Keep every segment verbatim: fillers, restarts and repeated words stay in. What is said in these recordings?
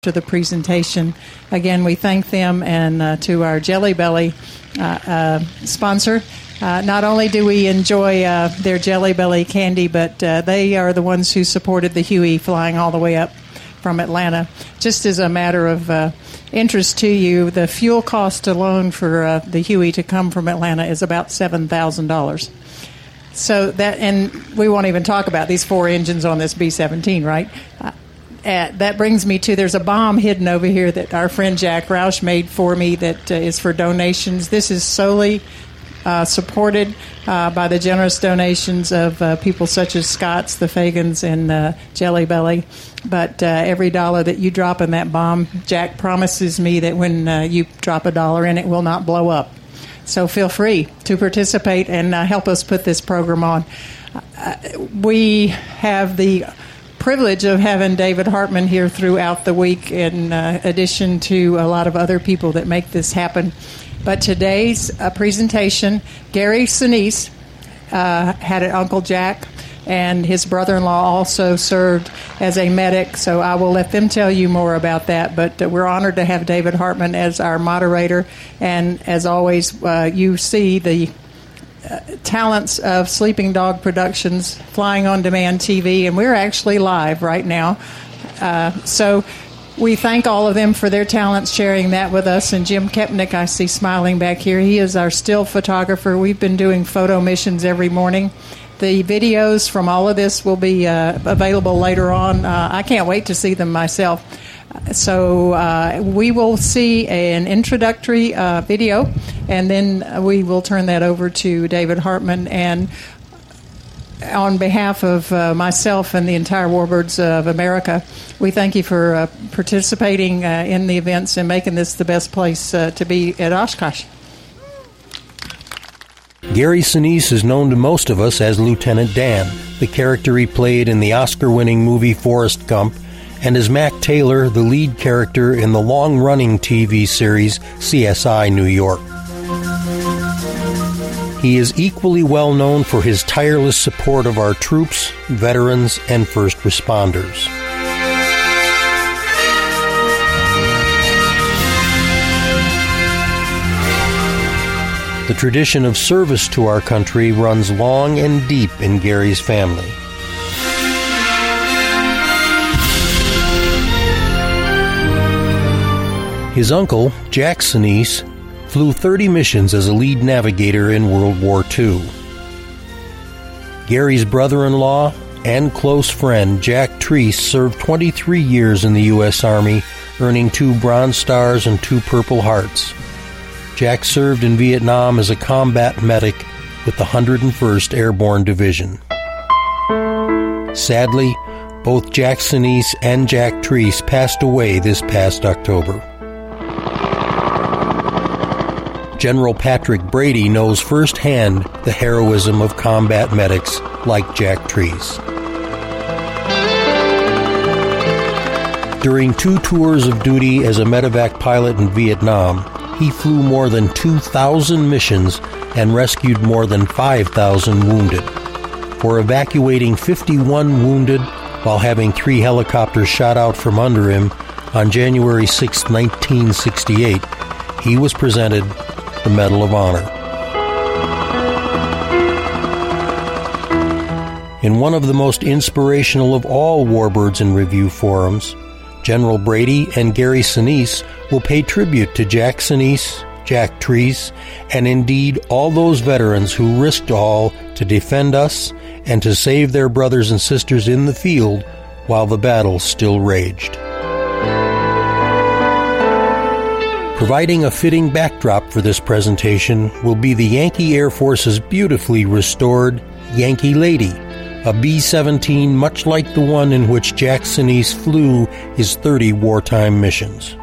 to the presentation. Again, we thank them, and uh, to our Jelly Belly uh, uh, sponsor. Uh, not only do we enjoy uh, their Jelly Belly candy, but uh, they are the ones who supported the Huey flying all the way up from Atlanta. Just as a matter of uh, interest to you, the fuel cost alone for uh, the Huey to come from Atlanta is about seven thousand dollars. So that, and we won't even talk about these four engines on this B seventeen, right? Uh, Uh, that brings me to, there's a bomb hidden over here that our friend Jack Roush made for me that uh, is for donations. This is solely uh, supported uh, by the generous donations of uh, people such as Scott's, the Fagans, and uh, Jelly Belly. But uh, every dollar that you drop in that bomb, Jack promises me that when uh, you drop a dollar in, it will not blow up. So feel free to participate and uh, help us put this program on. Uh, we have the privilege of having David Hartman here throughout the week, in uh, addition to a lot of other people that make this happen. But today's uh, presentation, Gary Sinise uh, had an Uncle Jack, and his brother-in-law also served as a medic, so I will let them tell you more about that. But uh, we're honored to have David Hartman as our moderator, and as always, uh, you see the Uh, talents of Sleeping Dog Productions flying on demand T V, and we're actually live right now. Uh, so we thank all of them for their talents, sharing that with us. And Jim Kepnick, I see smiling back here. He is our still photographer. We've been doing photo missions every morning. The videos from all of this will be uh, available later on. Uh, I can't wait to see them myself. So uh, we will see an introductory uh, video, and then we will turn that over to David Hartman. And on behalf of uh, myself and the entire Warbirds of America, we thank you for uh, participating uh, in the events and making this the best place uh, to be at Oshkosh. Gary Sinise is known to most of us as Lieutenant Dan, the character he played in the Oscar-winning movie Forrest Gump, and as Mac Taylor, the lead character in the long-running T V series C S I New York. He is equally well known for his tireless support of our troops, veterans, and first responders. The tradition of service to our country runs long and deep in Gary's family. His uncle, Jack Sinise, flew thirty missions as a lead navigator in World War Two. Gary's brother-in-law and close friend, Jack Treese, served twenty-three years in the U S Army, earning two Bronze Stars and two Purple Hearts. Jack served in Vietnam as a combat medic with the one hundred first Airborne Division. Sadly, both Jack Sinise and Jack Treese passed away this past October. General Patrick Brady knows firsthand the heroism of combat medics like Jack Treese. During two tours of duty as a medevac pilot in Vietnam, he flew more than two thousand missions and rescued more than five thousand wounded. For evacuating fifty-one wounded while having three helicopters shot out from under him on January sixth, nineteen sixty-eight, he was presented the Medal of Honor. In one of the most inspirational of all Warbirds in Review forums, General Brady and Gary Sinise will pay tribute to Jack Sinise, Jack Treese, and indeed all those veterans who risked all to defend us and to save their brothers and sisters in the field while the battle still raged. Providing a fitting backdrop for this presentation will be the Yankee Air Force's beautifully restored Yankee Lady, a B seventeen much like the one in which Jack Sinise flew his thirty wartime missions.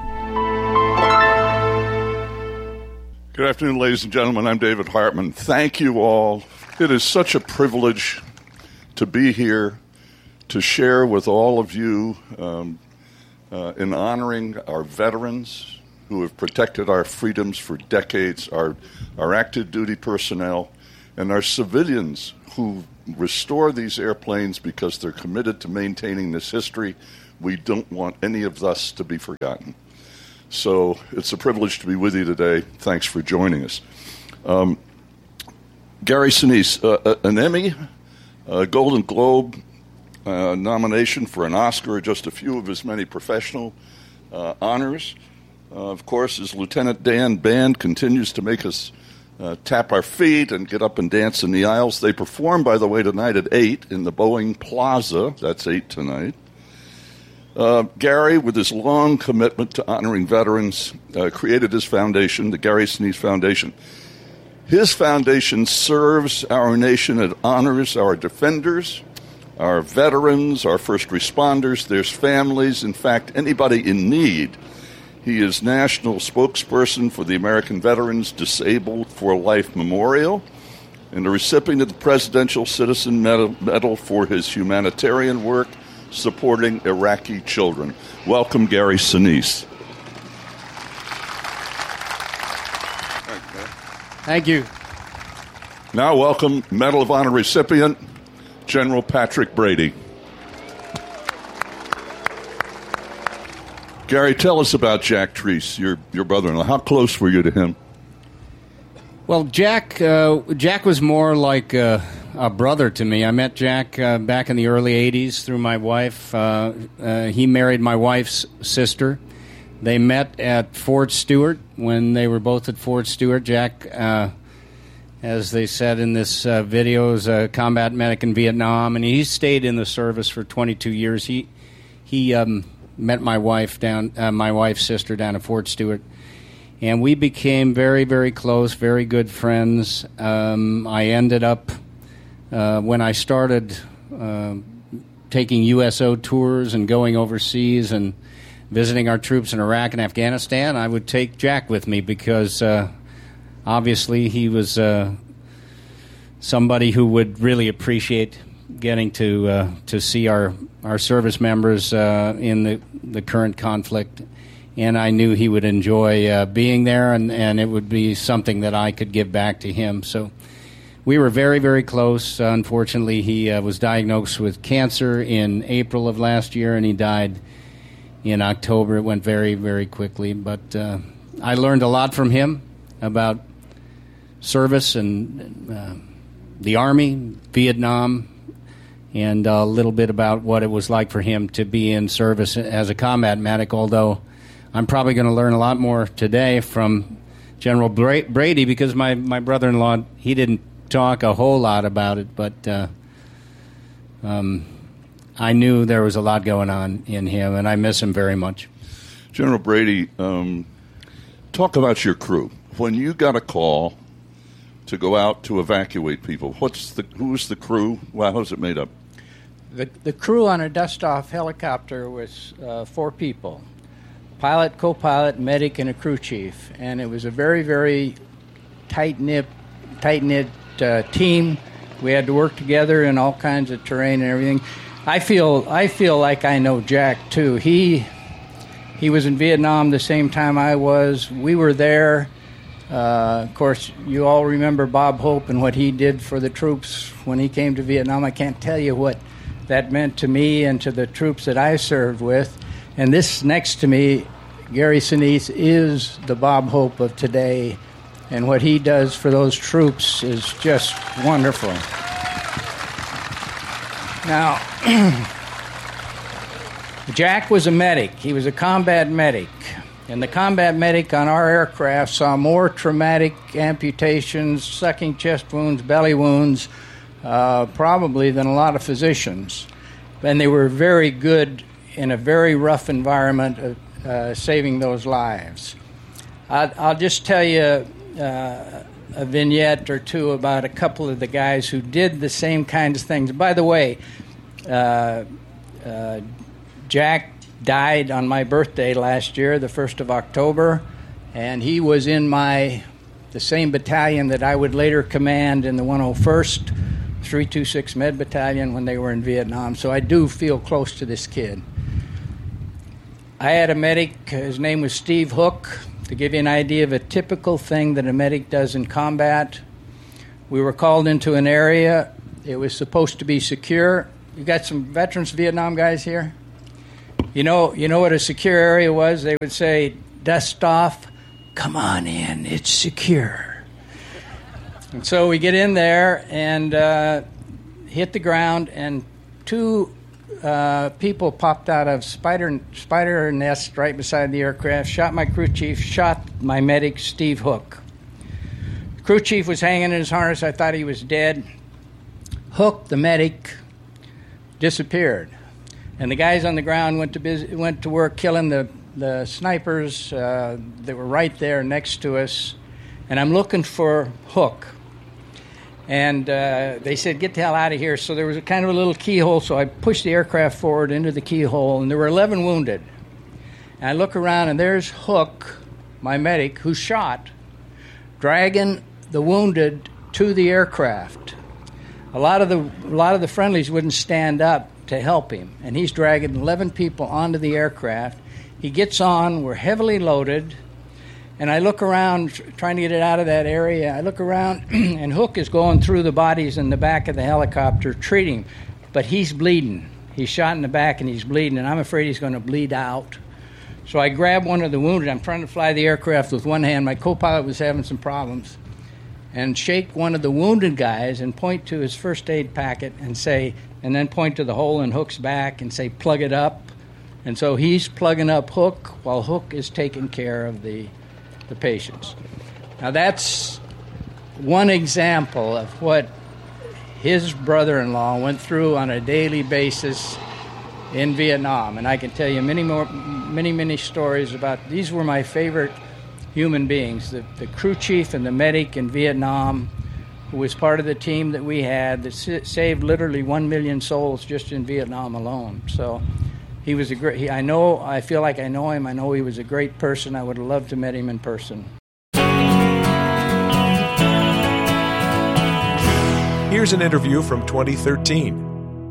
Good afternoon, ladies and gentlemen. I'm David Hartman. Thank you all. It is such a privilege to be here to share with all of you um, uh, in honoring our veterans who have protected our freedoms for decades, our, our active duty personnel, and our civilians who restore these airplanes because they're committed to maintaining this history we don't want any of us to be forgotten. So it's a privilege to be with you today. Thanks for joining us. Um, Gary Sinise, uh, an Emmy, a Golden Globe uh, nomination for an Oscar, just a few of his many professional uh, honors. Uh, of course, his Lieutenant Dan Band continues to make us uh, tap our feet and get up and dance in the aisles. They perform, by the way, tonight at eight in the Boeing Plaza. That's eight tonight. Uh, Gary, with his long commitment to honoring veterans, uh, created his foundation, the Gary Sinise Foundation. His foundation serves our nation. It honors our defenders, our veterans, our first responders, their families, in fact, anybody in need. He is national spokesperson for the American Veterans Disabled for Life Memorial and a recipient of the Presidential Citizen Medal for his humanitarian work supporting Iraqi children. Welcome, Gary Sinise. Thank you. Now welcome Medal of Honor recipient, General Patrick Brady. Gary, tell us about Jack Treese, your your brother-in-law. How close were you to him? Well, Jack uh, Jack was more like uh, a brother to me. I met Jack uh, back in the early eighties through my wife. Uh, uh, he married my wife's sister. They met at Fort Stewart when they were both at Fort Stewart. Jack, uh, as they said in this uh, video, is a combat medic in Vietnam, and he stayed in the service for twenty-two years. He he um, met my wife down, uh, my wife's sister down at Fort Stewart. And we became very, very close, very good friends. Um, I ended up, uh, when I started uh, taking U S O tours and going overseas and visiting our troops in Iraq and Afghanistan, I would take Jack with me because uh, obviously he was uh, somebody who would really appreciate getting to uh, to see our, our service members uh, in the, the current conflict. And I knew he would enjoy uh, being there, and, and it would be something that I could give back to him. So we were very, very close. Uh, unfortunately, he uh, was diagnosed with cancer in April of last year, and he died in October. It went very, very quickly. But uh, I learned a lot from him about service and uh, the Army, Vietnam, and a little bit about what it was like for him to be in service as a combat medic, although I'm probably going to learn a lot more today from General Bra- Brady because my, my brother-in-law, he didn't talk a whole lot about it, but uh, um, I knew there was a lot going on in him, and I miss him very much. General Brady, um, talk about your crew. When you got a call to go out to evacuate people, what's the who's the crew? Well, how's it made up? The, the crew on a dust-off helicopter was uh, four people. Pilot, co-pilot, medic, and a crew chief. And it was a very, very tight-knit, tight-knit uh, team. We had to work together in all kinds of terrain and everything. I feel I feel like I know Jack, too. He he was in Vietnam the same time I was. We were there. Uh, of course, you all remember Bob Hope and what he did for the troops when he came to Vietnam. I can't tell you what that meant to me and to the troops that I served with. And this next to me, Gary Sinise, is the Bob Hope of today. And what he does for those troops is just wonderful. Now, Jack was a medic. He was a combat medic. And the combat medic on our aircraft saw more traumatic amputations, sucking chest wounds, belly wounds, uh, probably than a lot of physicians. And they were very good in a very rough environment of uh, saving those lives. I'll, I'll just tell you uh, a vignette or two about a couple of the guys who did the same kinds of things. By the way, uh, uh, Jack died on my birthday last year, the first of October, and he was in my the same battalion that I would later command in the one oh first three two six Med Battalion when they were in Vietnam, so I do feel close to this kid. I had a medic, his name was Steve Hook. To give you an idea of a typical thing that a medic does in combat, we were called into an area. It was supposed to be secure. You got some veterans Vietnam guys here? You know, you know what a secure area was? They would say, dust off, come on in, it's secure. And so we get in there and uh, hit the ground, and two uh, people popped out of spider spider nest right beside the aircraft, shot my crew chief, shot my medic, Steve Hook. The crew chief was hanging in his harness. I thought he was dead. Hook, the medic, disappeared. And the guys on the ground went to bus- went to work killing the, the snipers uh, that were right there next to us. And I'm looking for Hook. And uh, they said, get the hell out of here. So there was a kind of a little keyhole, so I pushed the aircraft forward into the keyhole, and there were eleven wounded. And I look around, and there's Hook, my medic, who's shot, dragging the wounded to the aircraft. A lot of the a lot of the friendlies wouldn't stand up to help him, and he's dragging eleven people onto the aircraft. He gets on, we're heavily loaded, and I look around trying to get it out of that area. I look around, and Hook is going through the bodies in the back of the helicopter treating, but he's bleeding. He's shot in the back, and he's bleeding, and I'm afraid he's going to bleed out. So I grab one of the wounded. I'm trying to fly the aircraft with one hand. My co-pilot was having some problems. And shake one of the wounded guys and point to his first aid packet and say, and then point to the hole in Hook's back and say, plug it up. And so he's plugging up Hook while Hook is taking care of the the patients. Now that's one example of what his brother-in-law went through on a daily basis in Vietnam. And I can tell you many more, many, many stories about, these were my favorite human beings, the, the crew chief and the medic in Vietnam, who was part of the team that we had that sa- saved literally one million souls just in Vietnam alone. So he was a great, he, I know, I feel like I know him. I know he was a great person. I would have loved to have met him in person. Here's an interview from twenty thirteen.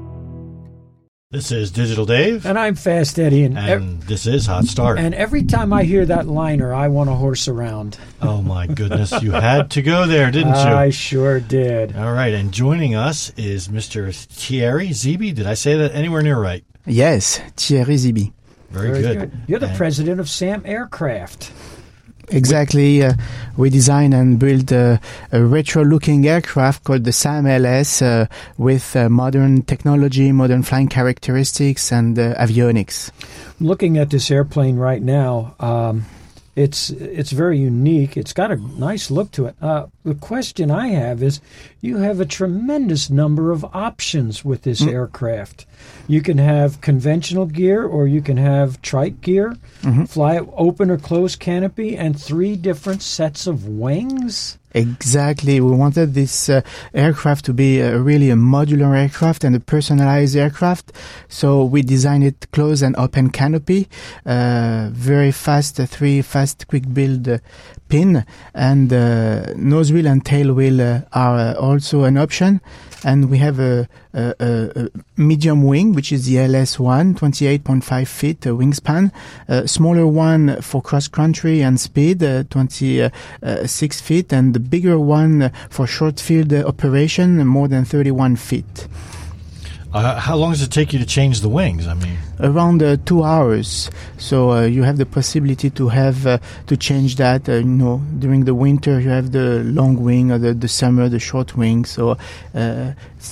This is Digital Dave. And I'm Fast Eddie. And, and ev- this is Hot Start. And every time I hear that liner, I want to horse around. Oh, my goodness. You had to go there, didn't you? I sure did. All right. And joining us is Mister Thierry Zibi. Did I say that anywhere near right? Yes, Thierry Zibi. Very, Very good. good. You're the and president of SAM Aircraft. Exactly. Uh, we design and build uh, a retro-looking aircraft called the SAM L S uh, with uh, modern technology, modern flying characteristics, and uh, avionics. Looking at this airplane right now, um, it's it's very unique. It's got a nice look to it. Uh, the question I have is, you have a tremendous number of options with this mm. aircraft. You can have conventional gear, or you can have trike gear, mm-hmm. fly open or closed canopy, and three different sets of wings. Exactly. We wanted this uh, aircraft to be uh, really a modular aircraft and a personalized aircraft. So we designed it closed and open canopy, uh, very fast, uh, three fast quick build uh, pin, and uh, nose wheel and tail wheel uh, are uh, also an option. And we have a, a, a, a medium wing, which is the L S one, twenty-eight point five feet uh, wingspan. A smaller one for cross-country and speed, uh, twenty-six feet. And the bigger one for short field uh, operation, more than thirty-one feet. Uh, how long does it take you to change the wings? I mean, around uh, two hours. So uh, you have the possibility to have uh, to change that. Uh, you know, during the winter you have the long wing, or the, the summer the short wing. So, uh,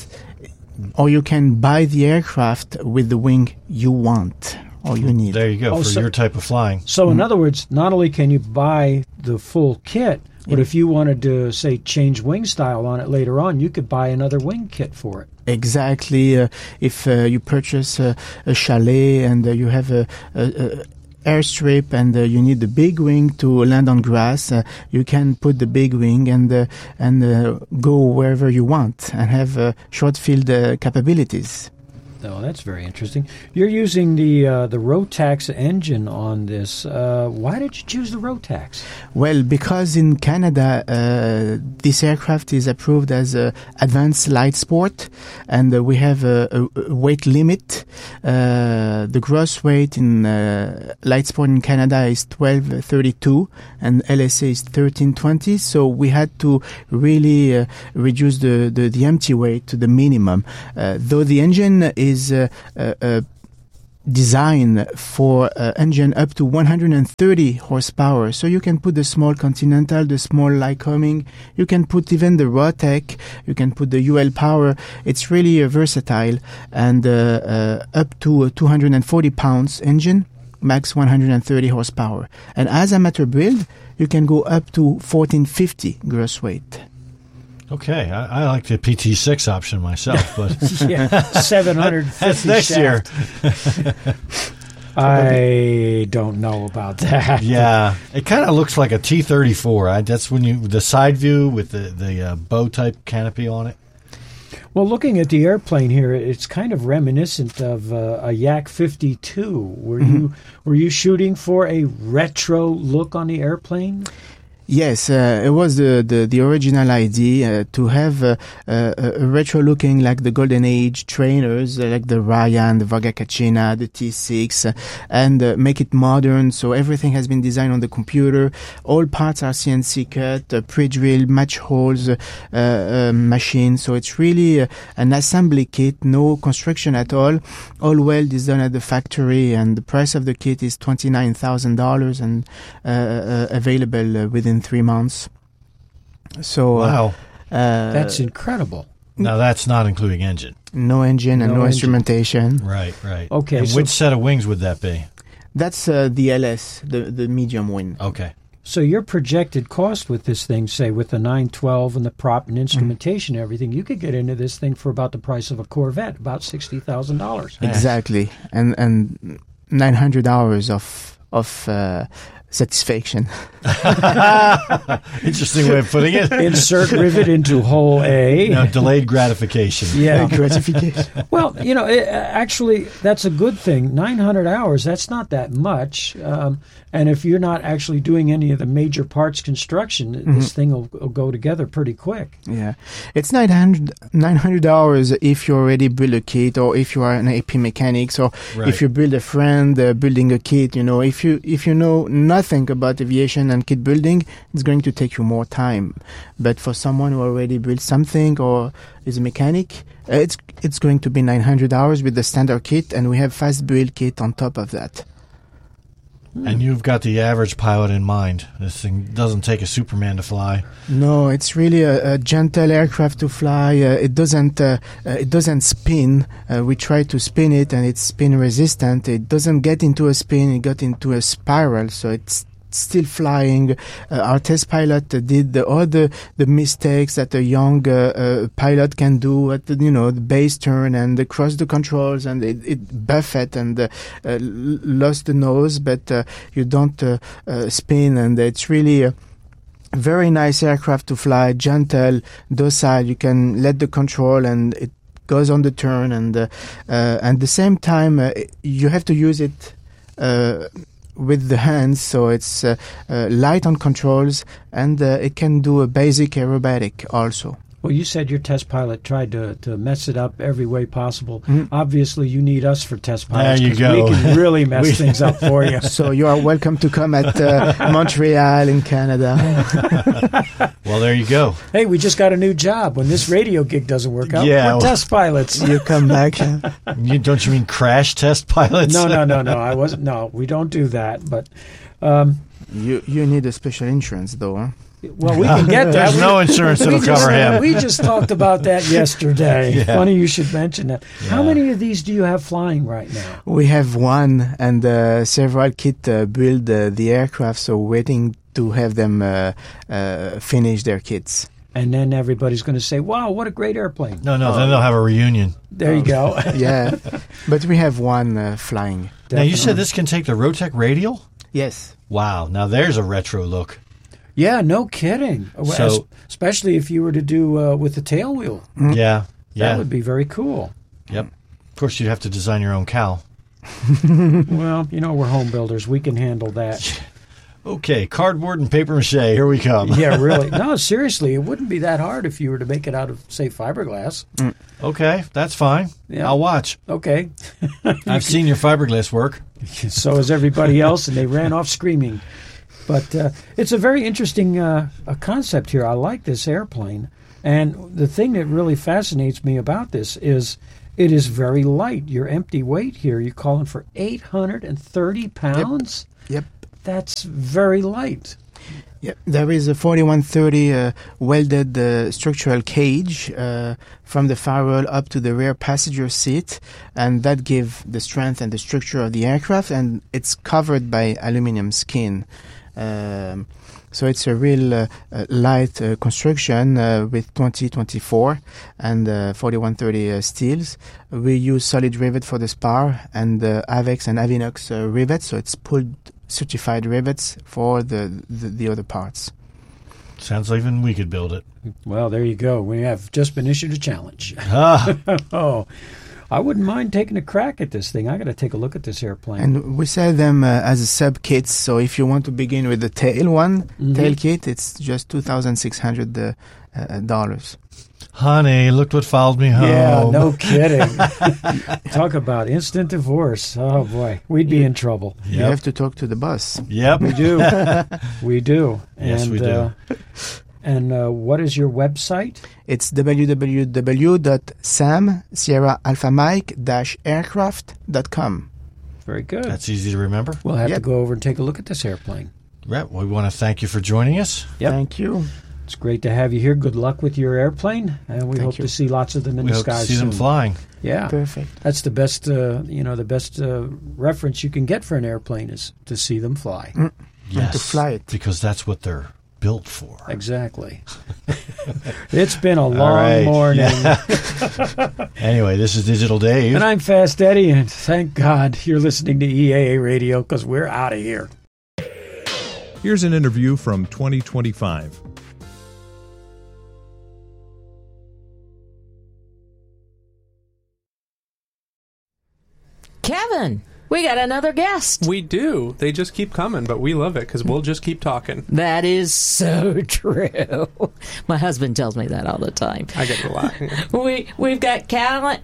or you can buy the aircraft with the wing you want or you need. There you go, oh, for so, your type of flying. So, mm-hmm. in other words, not only can you buy the full kit, but if you wanted to, say, change wing style on it later on, you could buy another wing kit for it. Exactly. Uh, if uh, you purchase uh, a chalet and uh, you have a, a, a airstrip and uh, you need the big wing to land on grass, uh, you can put the big wing and uh, and uh, go wherever you want and have uh, short field uh, capabilities. Oh, that's very interesting. You're using the uh, the Rotax engine on this. Uh, why did you choose the Rotax? Well, because in Canada, uh, this aircraft is approved as a advanced light sport, and uh, we have a, a weight limit. Uh, the gross weight in uh, light sport in Canada is twelve thirty-two, and L S A is thirteen twenty. So we had to really uh, reduce the, the, the empty weight to the minimum. Uh, though the engine is is uh, uh, uh, designed for uh, engine up to one hundred thirty horsepower. So you can put the small Continental, the small Lycoming, you can put even the Rotec, you can put the U L Power. It's really uh, versatile, and uh, uh, up to a two hundred forty pounds engine, max one hundred thirty horsepower. And as amateur build, you can go up to fourteen fifty gross weight. Okay, I, I like the P T six option myself, but yeah, seven hundred fifty that's next shaft. year. I don't know about that. Yeah, it kind of looks like a T thirty-four. I, that's when you the side view with the the uh, bow type canopy on it. Well, looking at the airplane here, it's kind of reminiscent of uh, a Yak fifty-two. Were mm-hmm. you were you shooting for a retro look on the airplane? Yes, uh, it was the, the, the original idea uh, to have uh, uh, a retro looking like the Golden Age trainers, uh, like the Ryan, the Varga Kachina, the T six, uh, and uh, make it modern. So everything has been designed on the computer. All parts are C N C cut, uh, pre-drilled, match holes, uh, uh, machine. So it's really uh, an assembly kit, no construction at all. All weld is done at the factory, and the price of the kit is twenty-nine thousand dollars and uh, uh, available uh, within three months. So wow, uh, that's incredible. Now that's not including engine. No engine and no, no engine. Instrumentation. Right, right. Okay. And so which set of wings would that be? That's uh, the L S, the the medium wing. Okay. So your projected cost with this thing, say with the nine twelve and the prop and instrumentation and everything, you could get into this thing for about the price of a Corvette, about sixty thousand dollars. Exactly, and and nine hundred hours of of uh, satisfaction. Interesting way of putting it. Insert rivet into hole A. No, delayed gratification. Yeah, gratification. Well, you know, it, actually, that's a good thing. nine hundred hours, that's not that much. Um, and if you're not actually doing any of the major parts construction, mm-hmm. this thing will, will go together pretty quick. Yeah. It's nine hundred, nine hundred hours if you already build a kit, or if you are an A P mechanic, or right. if you build a friend uh, building a kit. You know, if you if you know nothing about aviation and kit building, it's going to take you more time. But for someone who already built something or is a mechanic, uh, it's it's going to be nine hundred hours with the standard kit, and we have fast build kit on top of that. And you've got the average pilot in mind. This thing doesn't take a Superman to fly. No, it's really a, a gentle aircraft to fly. Uh, it doesn't uh, uh, it doesn't spin. Uh, we try to spin it, and it's spin resistant. It doesn't get into a spin. It got into a spiral, so it's still flying. Uh, our test pilot uh, did the, all the, the mistakes that a young uh, uh, pilot can do at the, you know, the base turn and the cross the controls, and it, it buffet and uh, uh, lost the nose, but uh, you don't uh, uh, spin, and it's really a very nice aircraft to fly, gentle, docile. You can let the control and it goes on the turn, and uh, uh, at the same time uh, you have to use it uh, with the hands, so it's uh, uh, light on controls, and uh, it can do a basic aerobatic also. Well, you said your test pilot tried to, to mess it up every way possible. Mm. Obviously, you need us for test pilots. There you go. We can really mess we, things up for you. So you are welcome to come at uh, Montreal in Canada. Well, there you go. Hey, we just got a new job. When this radio gig doesn't work out, yeah, we're well, test pilots. You come back. You, don't you mean crash test pilots? No, no, no, no. I wasn't. No, we don't do that. But um, you you need a special insurance, though, huh? Well, we can get that. There's no insurance that'll cover him. We just talked about that yesterday. Yeah. Funny you should mention that. Yeah. How many of these do you have flying right now? We have one, and uh, several kit uh, build uh, the aircraft, so waiting to have them uh, uh, finish their kits. And then everybody's going to say, wow, what a great airplane. No, no, oh. Then they'll have a reunion. There you go. Yeah, but we have one uh, flying. Definitely. Now, you said this can take the Rotec radial? Yes. Wow, now there's a retro look. Yeah, no kidding. So, especially if you were to do uh, with the tail wheel. Mm-hmm. Yeah, yeah. That would be very cool. Yep. Of course, you'd have to design your own cowl. Well, you know, we're home builders. We can handle that. Okay, cardboard and paper mache. Here we come. Yeah, really. No, seriously, it wouldn't be that hard if you were to make it out of, say, fiberglass. Mm. Okay, that's fine. Yeah. I'll watch. Okay. I've seen your fiberglass work. So has everybody else, and they ran off screaming. But uh, it's a very interesting uh, a concept here. I like this airplane. And the thing that really fascinates me about this is It is very light. Your empty weight here, you're calling for eight hundred thirty pounds? Yep. yep. That's very light. Yep. There is a forty-one thirty uh, welded uh, structural cage uh, from the firewall up to the rear passenger seat, and that gives the strength and the structure of the aircraft, and it's covered by aluminum skin. Um, so it's a real uh, uh, light uh, construction uh, with twenty twenty-four and uh, forty-one thirty uh, steels. We use solid rivet for the spar and uh, Avex and Avinox uh, rivets, so it's pulled certified rivets for the, the, the other parts. Sounds like even we could build it. Well, there you go. We have just been issued a challenge. Ah. Oh, I wouldn't mind taking a crack at this thing. I got to take a look at this airplane. And we sell them uh, as a sub kits. So if you want to begin with the tail one, mm-hmm. tail kit, it's just two thousand six hundred uh, uh, dollars. Honey, look what followed me home. Yeah, no kidding. Talk about instant divorce. Oh, boy. We'd be in trouble. Yep. You have to talk to the boss. Yep. We do. We do. Yes, and, we do. Uh, and uh, what is your website? It's w w w dot sam Sierra Alpha Mike dash aircraft dot com. Very good. That's easy to remember. We'll have yep. to go over and take a look at this airplane. Right. We want to thank you for joining us. Yep. Thank you. It's great to have you here. Good luck with your airplane, and we Thank hope you. to see lots of them in we the hope sky to see soon. them flying. Yeah, perfect. That's the best, uh, you know, the best uh, reference you can get for an airplane is to see them fly. Mm. Yes, and to fly it, because that's what they're built for. Exactly. It's been a long right. morning. Yeah. Anyway, this is Digital Dave, and I'm Fast Eddie, and thank God you're listening to E A A Radio because we're out of here. Here's an interview from twenty twenty-five. Kevin, we got another guest. We do. They just keep coming, but we love it because we'll just keep talking. That is so true. My husband tells me that all the time. I get it a lot. we we've got Cal-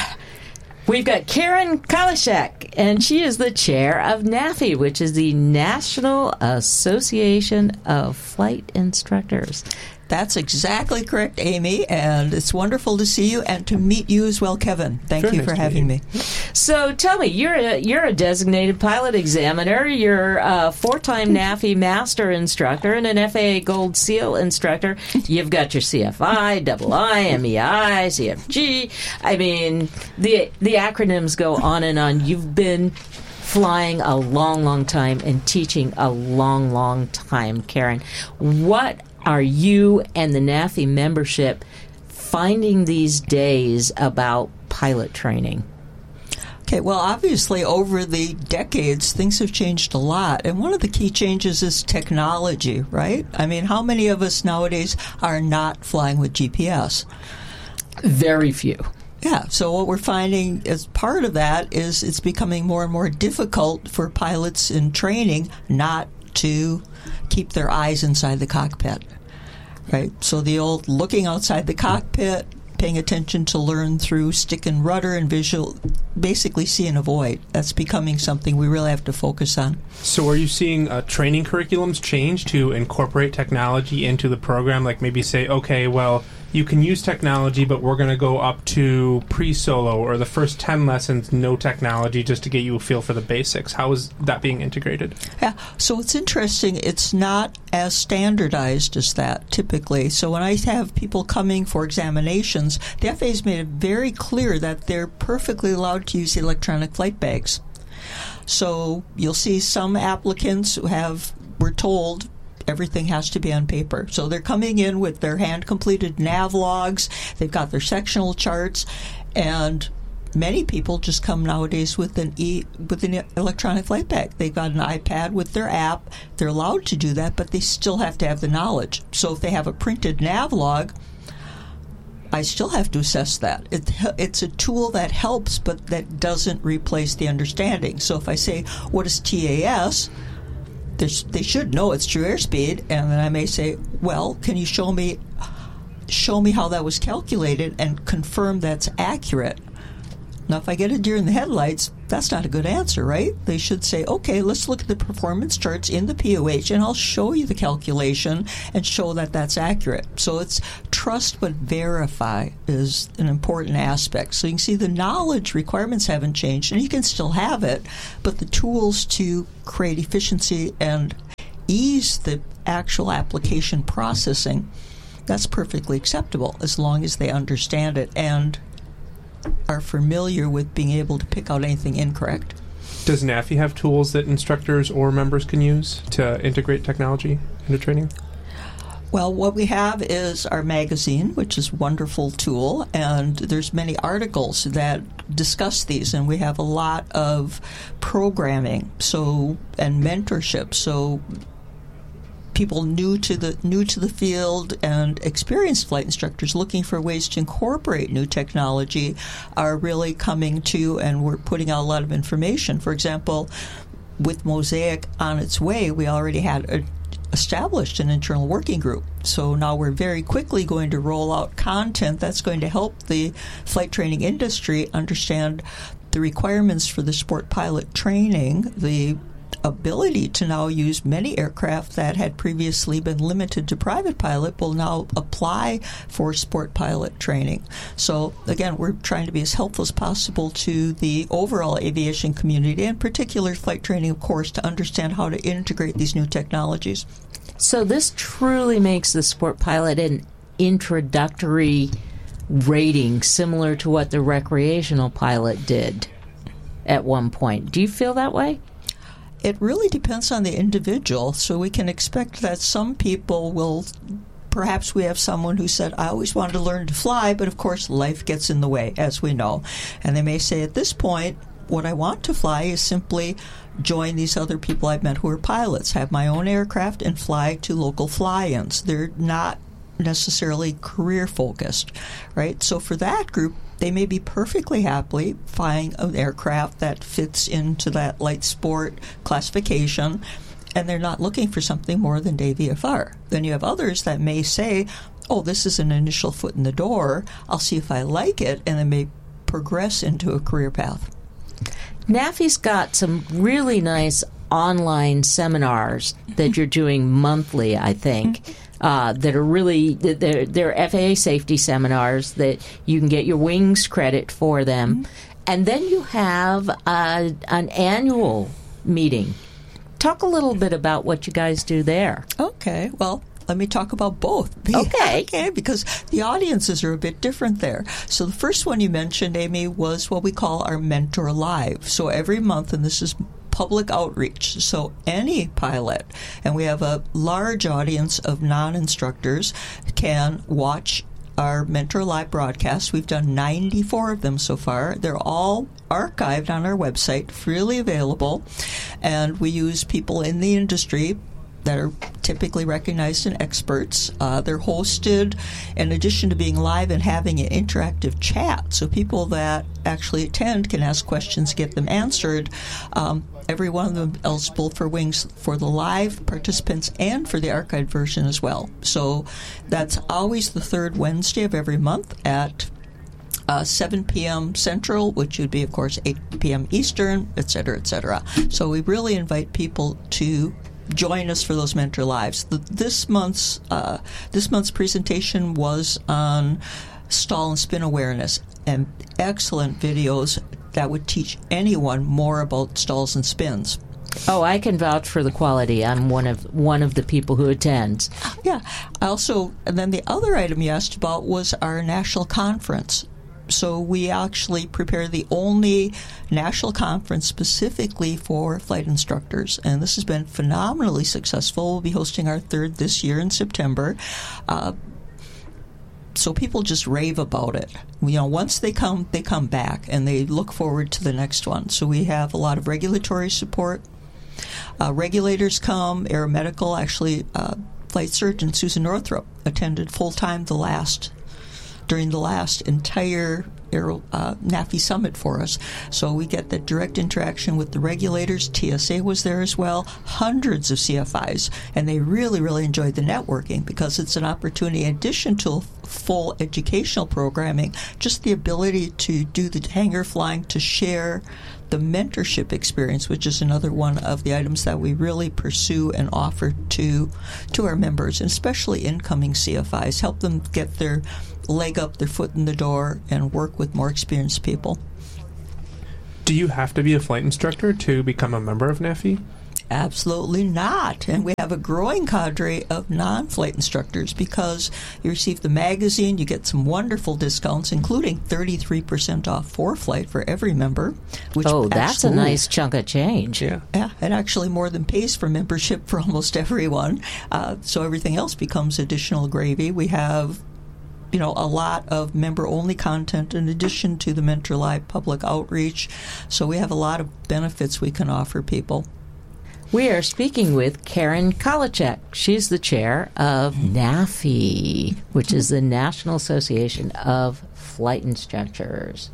we've got Karen Kalishek, and she is the chair of NAFI, which is the National Association of Flight Instructors. That's exactly correct, Amy, and it's wonderful to see you and to meet you as well, Kevin. Thank Very you nice for to having meet me. So tell me, you're a, you're a designated pilot examiner, you're a four-time NAFI master instructor, and an F A A Gold SEAL instructor. You've got your C F I, double I, M E I, C F G. I mean, the the acronyms go on and on. You've been flying a long, long time and teaching a long, long time, Karen. What are you and the NAFI membership finding these days about pilot training? Okay, well, obviously, over the decades, things have changed a lot. And one of the key changes is technology, right? I mean, how many of us nowadays are not flying with G P S? Very few. Yeah, so what we're finding as part of that is it's becoming more and more difficult for pilots in training not to keep their eyes inside the cockpit, right? So the old looking outside the cockpit, paying attention to learn through stick and rudder and visual, basically see and avoid. That's becoming something we really have to focus on. So are you seeing uh, training curriculums change to incorporate technology into the program? Like maybe say, okay, well, you can use technology, but we're going to go up to pre-solo or the first ten lessons, no technology, just to get you a feel for the basics. How is that being integrated? Yeah, so it's interesting. It's not as standardized as that typically. So when I have people coming for examinations, the F A A's made it very clear that they're perfectly allowed to use electronic flight bags. So you'll see some applicants who have, we're told, everything has to be on paper. So they're coming in with their hand-completed nav logs. They've got their sectional charts, and many people just come nowadays with an e with an electronic flight bag. They've got an iPad with their app. They're allowed to do that, but they still have to have the knowledge. So if they have a printed nav log, I still have to assess that. It, it's a tool that helps, but that doesn't replace the understanding. So if I say, what is T A S? They should know it's true airspeed, and then I may say, well, can you show me show me how that was calculated and confirm that's accurate? Now, if I get a deer in the headlights, that's not a good answer, right? They should say, okay, let's look at the performance charts in the P O H, and I'll show you the calculation and show that that's accurate. So it's trust but verify is an important aspect. So you can see the knowledge requirements haven't changed, and you can still have it, but the tools to create efficiency and ease the actual application processing, that's perfectly acceptable as long as they understand it and are familiar with being able to pick out anything incorrect. Does NAFI have tools that instructors or members can use to integrate technology into training? Well, what we have is our magazine, which is a wonderful tool, and there's many articles that discuss these, and we have a lot of programming so and mentorship. So people new to the new to the field and experienced flight instructors looking for ways to incorporate new technology are really coming to, and we're putting out a lot of information. For example, with Mosaic on its way, we already had a, established an internal working group. So now we're very quickly going to roll out content that's going to help the flight training industry understand the requirements for the sport pilot training, the ability to now use many aircraft that had previously been limited to private pilot will now apply for sport pilot training. So again, we're trying to be as helpful as possible to the overall aviation community, in particular flight training, of course, to understand how to integrate these new technologies. So this truly makes the sport pilot an introductory rating similar to what the recreational pilot did at one point. Do you feel that way? It really depends on the individual, so we can expect that some people will, perhaps we have someone who said, I always wanted to learn to fly, but of course life gets in the way, as we know. And they may say, at this point, what I want to fly is simply join these other people I've met who are pilots, have my own aircraft, and fly to local fly-ins. They're not necessarily career-focused, right? So for that group, they may be perfectly happily flying an aircraft that fits into that light sport classification, and they're not looking for something more than day V F R. Then you have others that may say, oh, this is an initial foot in the door, I'll see if I like it, and they may progress into a career path. NAFI's got some really nice online seminars that you're doing monthly, I think. Mm-hmm. Uh, that are really, they're, they're F A A safety seminars that you can get your wings credit for them. Mm-hmm. And then you have uh, an annual meeting. Talk a little bit about what you guys do there. Okay, well, let me talk about both. Okay. Okay, because the audiences are a bit different there. So the first one you mentioned, Amy, was what we call our Mentor Live. So every month, and this is public outreach, so any pilot, and we have a large audience of non-instructors, can watch our Mentor Live broadcasts. We've done ninety-four of them so far. They're all archived on our website, freely available, and we use people in the industry that are typically recognized and experts. Uh, they're hosted, in addition to being live and having an interactive chat, so people that actually attend can ask questions, get them answered. Um, every one of them eligible for wings for the live participants and for the archived version as well. So that's always the third Wednesday of every month at Uh, seven p.m. Central, which would be, of course, eight p.m. Eastern, et cetera, et cetera. So we really invite people to join us for those Mentor Lives. The, this month's uh, this month's presentation was on stall and spin awareness, and excellent videos that would teach anyone more about stalls and spins. Oh, I can vouch for the quality. I'm one of one of the people who attends. Yeah. I also, and then the other item you asked about was our national conference. So we actually prepare the only national conference specifically for flight instructors, and this has been phenomenally successful. We'll be hosting our third this year in September. Uh, so people just rave about it. You know, once they come, they come back, and they look forward to the next one. So we have a lot of regulatory support. Uh, regulators come, aeromedical, actually, uh, flight surgeon Susan Northrop attended full-time the last during the last entire Aero, uh, NAFI Summit for us. So we get that direct interaction with the regulators. T S A was there as well, hundreds of C F Is, and they really, really enjoyed the networking because it's an opportunity, in addition to full educational programming, just the ability to do the hangar flying, to share the mentorship experience, which is another one of the items that we really pursue and offer to to our members, and especially incoming C F Is, help them get their leg up, their foot in the door, and work with more experienced people. Do you have to be a flight instructor to become a member of NAFI? Absolutely not. And we have a growing cadre of non-flight instructors because you receive the magazine, you get some wonderful discounts, including thirty-three percent off for flight for every member. Which oh, that's actually, a nice chunk of change. Yeah. Yeah, it actually more than pays for membership for almost everyone. Uh, so everything else becomes additional gravy. We have you know, a lot of member-only content in addition to the Mentor Live public outreach. So we have a lot of benefits we can offer people. We are speaking with Karen Kolacek. She's the chair of NAFI, which is the National Association of Flight Instructors.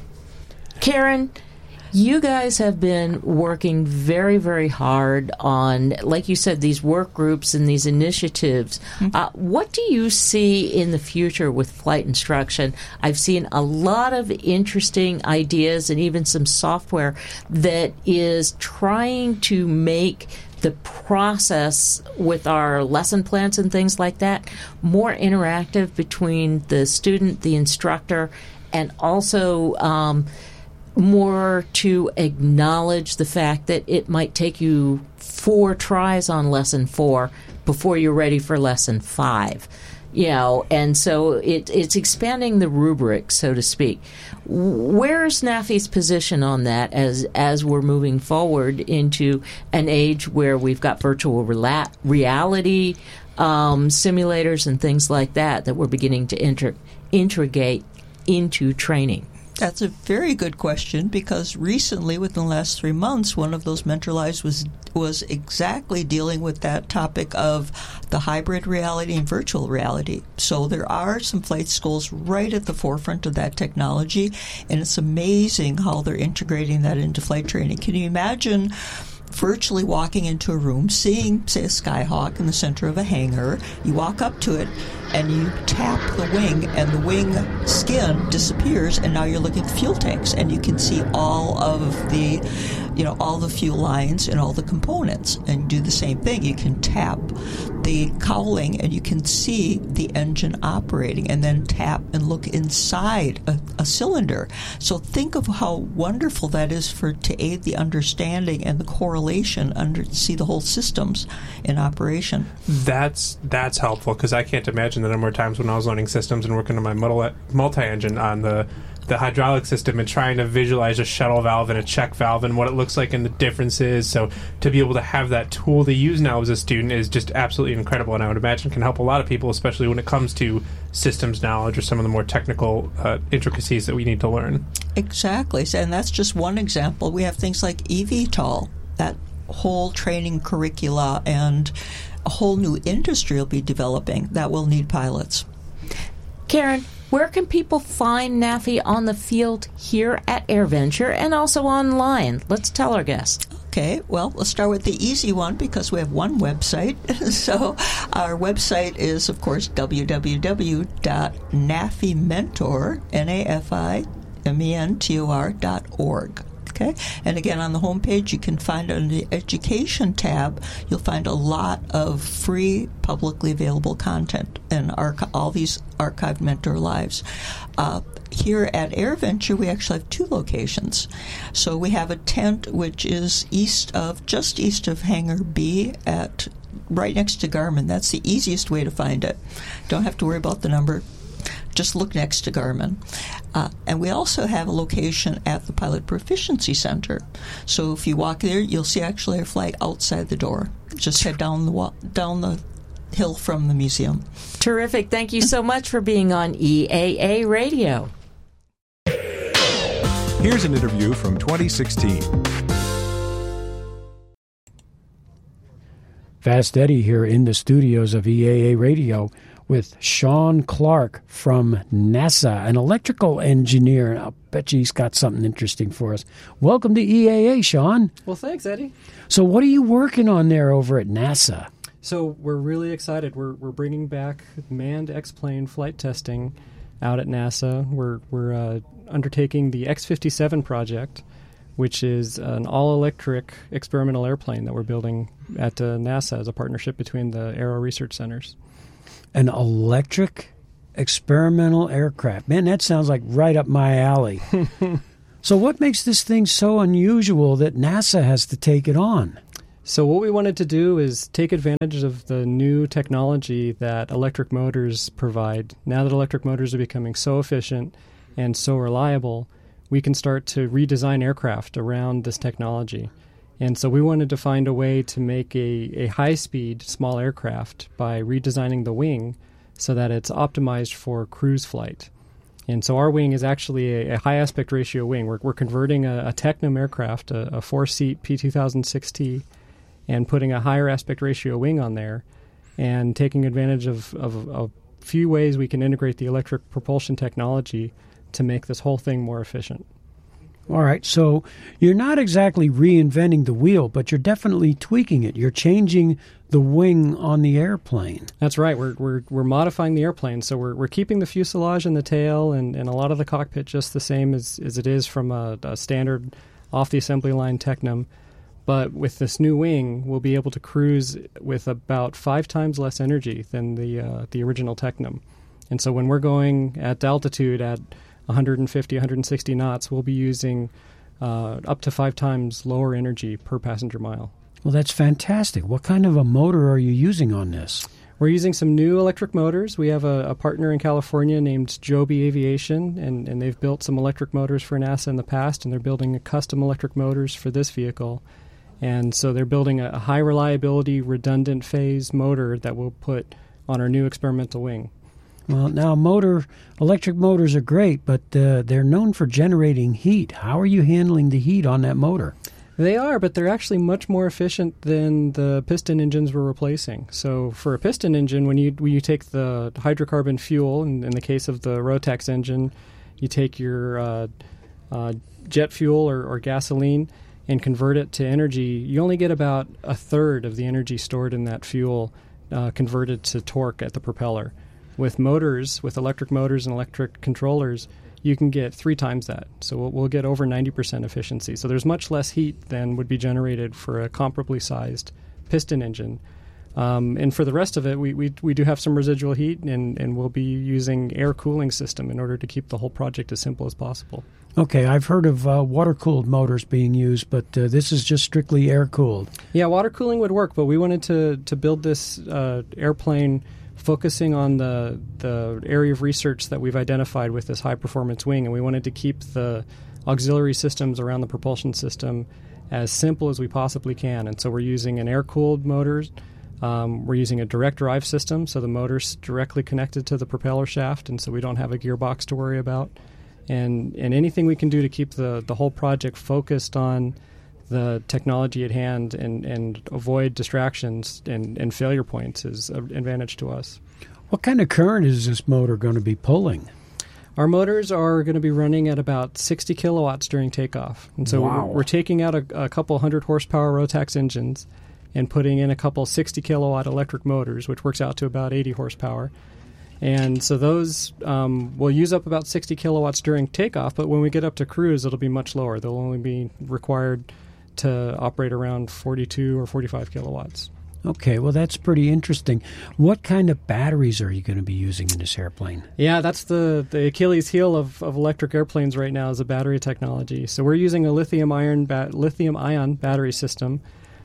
Karen, you guys have been working very, very hard on, like you said, these work groups and these initiatives. Mm-hmm. Uh, what do you see in the future with flight instruction? I've seen a lot of interesting ideas and even some software that is trying to make the process with our lesson plans and things like that more interactive between the student, the instructor, and also um, more to acknowledge the fact that it might take you four tries on lesson four before you're ready for lesson five. You know, and so it, it's expanding the rubric, so to speak. Where's NAFI's position on that as as we're moving forward into an age where we've got virtual rela- reality um, simulators and things like that that we're beginning to inter- integrate into training? That's a very good question because recently, within the last three months, one of those mentor lives was was exactly dealing with that topic of the hybrid reality and virtual reality. So there are some flight schools right at the forefront of that technology, and it's amazing how they're integrating that into flight training. Can you imagine virtually walking into a room, seeing, say, a Skyhawk in the center of a hangar? You walk up to it, and you tap the wing, and the wing skin disappears, and now you're looking at the fuel tanks, and you can see all of the, you know, all the fuel lines and all the components. And do the same thing. You can tap the cowling, and you can see the engine operating, and then tap and look inside a, a cylinder. So think of how wonderful that is for to aid the understanding and the correlation under see the whole systems in operation. That's that's helpful because I can't imagine the number of times when I was learning systems and working on my multi-engine on the the hydraulic system and trying to visualize a shuttle valve and a check valve and what it looks like and the differences. So to be able to have that tool to use now as a student is just absolutely incredible, and I would imagine can help a lot of people, especially when it comes to systems knowledge or some of the more technical uh, intricacies that we need to learn. Exactly, and that's just one example. We have things like E V TOL, that whole training curricula, and a whole new industry will be developing that will need pilots. Karen, where can people find NAFI on the field here at AirVenture and also online? Let's tell our guests. Okay, well, let's start with the easy one because we have one website. So our website is, of course, w w w dot nafimentor, N A F I M E N T O R dot org. Okay, and again, on the homepage, you can find under the Education tab, you'll find a lot of free, publicly available content and archi- all these archived mentor lives. Uh, here at AirVenture, we actually have two locations. So we have a tent which is east of, just east of Hangar B, at right next to Garmin. That's the easiest way to find it. Don't have to worry about the number. Just look next to Garmin. Uh, and we also have a location at the Pilot Proficiency Center. So if you walk there, you'll see actually our flag outside the door. Just head down the wa- down the hill from the museum. Terrific. Thank you so much for being on E A A Radio. Here's an interview from twenty sixteen. Fast Eddie here in the studios of E A A Radio with Sean Clark from NASA, an electrical engineer. I'll bet you he's got something interesting for us. Welcome to E A A, Sean. Well, thanks, Eddie. So what are you working on there over at NASA? So we're really excited. We're we're bringing back manned X-plane flight testing out at NASA. We're we're uh, undertaking the X fifty-seven project, which is an all-electric experimental airplane that we're building at uh, NASA as a partnership between the Aero Research Centers. An electric experimental aircraft. Man, that sounds like right up my alley. So what makes this thing so unusual that NASA has to take it on? So what we wanted to do is take advantage of the new technology that electric motors provide. Now that electric motors are becoming so efficient and so reliable, we can start to redesign aircraft around this technology. And so we wanted to find a way to make a, a high-speed small aircraft by redesigning the wing so that it's optimized for cruise flight. And so our wing is actually a, a high aspect ratio wing. We're, we're converting a, a Tecnam aircraft, a, a four-seat P two thousand six T, and putting a higher aspect ratio wing on there and taking advantage of, of, of a few ways we can integrate the electric propulsion technology to make this whole thing more efficient. All right, so you're not exactly reinventing the wheel, but you're definitely tweaking it. You're changing the wing on the airplane. That's right. We're we're we're modifying the airplane, so we're we're keeping the fuselage and the tail and, and a lot of the cockpit just the same as, as it is from a, a standard off the assembly line Tecnam. But with this new wing, we'll be able to cruise with about five times less energy than the uh, the original Tecnam. And so when we're going at altitude at one fifty, one sixty knots, we'll be using uh, up to five times lower energy per passenger mile. Well, that's fantastic. What kind of a motor are you using on this? We're using some new electric motors. We have a, a partner in California named Joby Aviation, and, and they've built some electric motors for NASA in the past, and they're building a custom electric motors for this vehicle. And so they're building a, a high reliability, redundant phase motor that we'll put on our new experimental wing. Well, now motor, electric motors are great, but uh, they're known for generating heat. How are you handling the heat on that motor? They are, but they're actually much more efficient than the piston engines we're replacing. So for a piston engine, when you when you take the hydrocarbon fuel, in, in the case of the Rotax engine, you take your uh, uh, jet fuel or, or gasoline and convert it to energy, you only get about a third of the energy stored in that fuel uh, converted to torque at the propeller. With motors, with electric motors and electric controllers, you can get three times that. So we'll, we'll get over ninety percent efficiency. So there's much less heat than would be generated for a comparably sized piston engine. Um, and for the rest of it, we, we, we do have some residual heat, and, and we'll be using air cooling system in order to keep the whole project as simple as possible. Okay, I've heard of uh, water-cooled motors being used, but uh, this is just strictly air-cooled. Yeah, water cooling would work, but we wanted to, to build this uh, airplane focusing on the the area of research that we've identified with this high-performance wing, and we wanted to keep the auxiliary systems around the propulsion system as simple as we possibly can. And so we're using an air-cooled motor. Um, we're using a direct drive system, so the motor's directly connected to the propeller shaft, and so we don't have a gearbox to worry about. And and anything we can do to keep the, the whole project focused on the technology at hand and, and avoid distractions and, and failure points is an advantage to us. What kind of current is this motor going to be pulling? Our motors are going to be running at about sixty kilowatts during takeoff. And so wow. we're, we're taking out a, a couple hundred horsepower Rotax engines and putting in a couple sixty kilowatt electric motors, which works out to about eighty horsepower. And so those um, will use up about sixty kilowatts during takeoff, but when we get up to cruise, it'll be much lower. They'll only be required to operate around forty-two or forty-five kilowatts. Okay, well, that's pretty interesting. What kind of batteries are you going to be using in this airplane? Yeah, that's the, the Achilles heel of, of electric airplanes right now is the battery technology. So we're using a lithium ion ba- lithium ion battery system.